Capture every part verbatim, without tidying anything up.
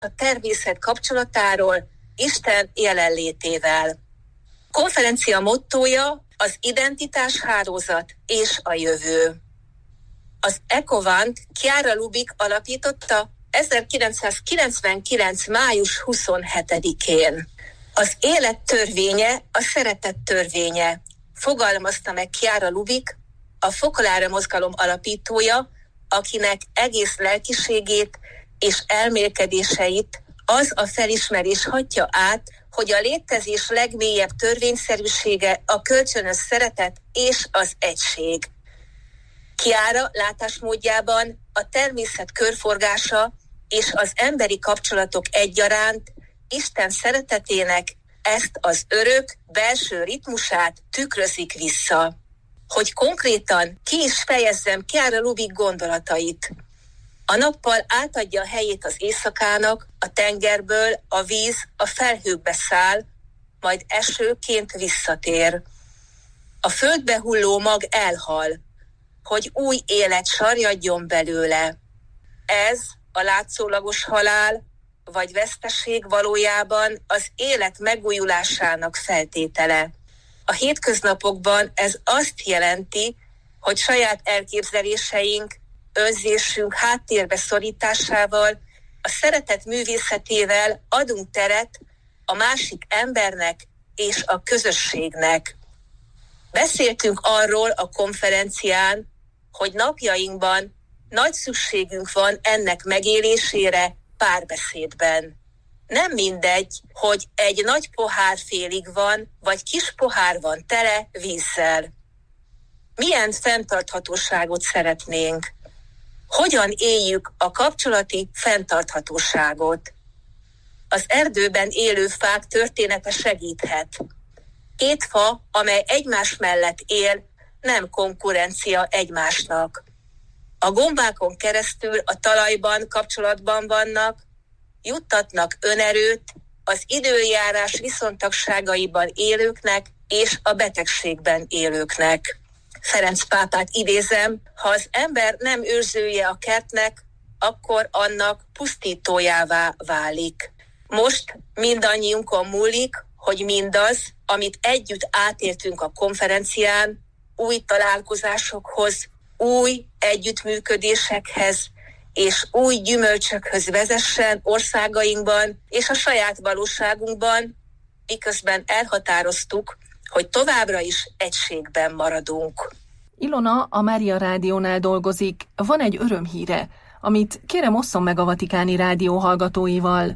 a természet kapcsolatáról Isten jelenlétével. Konferencia mottója az identitáshálózat és a jövő. Az Ecovant Chiara Lubich alapította ezerkilencszázkilencvenkilenc. május huszonhetedikén. Az élet törvénye a szeretet törvénye, fogalmazta meg Chiara Lubich, a Focolára mozgalom alapítója, akinek egész lelkiségét és elmélkedéseit az a felismerés hatja át, hogy a létezés legmélyebb törvényszerűsége a kölcsönös szeretet és az egység. Chiara látásmódjában a természet körforgása és az emberi kapcsolatok egyaránt Isten szeretetének ezt az örök, belső ritmusát tükrözik vissza. Hogy konkrétan ki is fejezzem Chiara Lubich gondolatait. A nappal átadja a helyét az éjszakának, a tengerből a víz a felhőkbe száll, majd esőként visszatér. A földbe hulló mag elhal, hogy új élet sarjadjon belőle. Ez a látszólagos halál vagy veszteség valójában az élet megújulásának feltétele. A hétköznapokban ez azt jelenti, hogy saját elképzeléseink, önzésünk háttérbe szorításával, a szeretet művészetével adunk teret a másik embernek és a közösségnek. Beszéltünk arról a konferencián, hogy napjainkban nagy szükségünk van ennek megélésére párbeszédben. Nem mindegy, hogy egy nagy pohár félig van, vagy kis pohár van tele vízzel. Milyen fenntarthatóságot szeretnénk? Hogyan éljük a kapcsolati fenntarthatóságot? Az erdőben élő fák története segíthet. Két fa, amely egymás mellett él, nem konkurencia egymásnak. A gombákon keresztül a talajban kapcsolatban vannak, juttatnak önerőt az időjárás viszontagságaiban élőknek és a betegségben élőknek. Ferenc pápát idézem, ha az ember nem őrzője a kertnek, akkor annak pusztítójává válik. Most mindannyiunkon múlik, hogy mindaz, amit együtt átéltünk a konferencián, új találkozásokhoz, új együttműködésekhez és új gyümölcsökhöz vezessen országainkban és a saját valóságunkban, miközben elhatároztuk, hogy továbbra is egységben maradunk. Ilona a Mária Rádiónál dolgozik. Van egy örömhíre, amit kérem osszon meg a Vatikáni Rádió hallgatóival.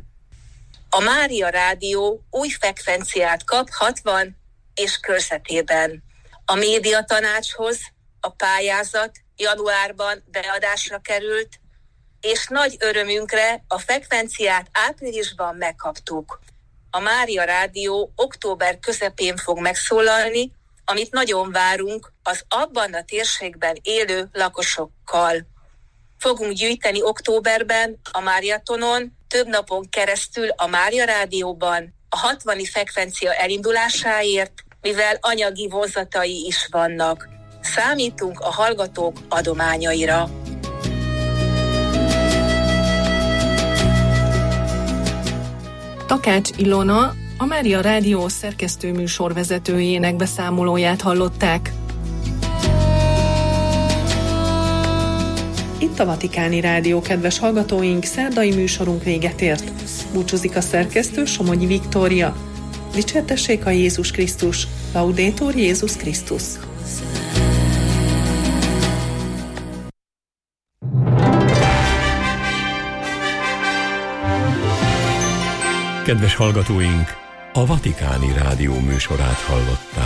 A Mária Rádió új frekvenciát kap hatvan és körzetében. A médiatanácshoz a pályázat januárban beadásra került, és nagy örömünkre a frekvenciát áprilisban megkaptuk. A Mária Rádió október közepén fog megszólalni, amit nagyon várunk az abban a térségben élő lakosokkal. Fogunk gyűjteni októberben a Máriatonon, több napon keresztül a Mária Rádióban a hatvani frekvencia elindulásáért, mivel anyagi vonzatai is vannak. Számítunk a hallgatók adományaira. Takács Ilona, a Mária Rádió szerkesztő műsorvezetőjének beszámolóját hallották. Itt a Vatikáni Rádió, kedves hallgatóink, szerdai műsorunk véget ért. Búcsúzik a szerkesztő, Somogyi Viktória. Dicsértessék a Jézus Krisztus, Laudetur Jézus Krisztus. Kedves hallgatóink, a Vatikáni Rádió műsorát hallották.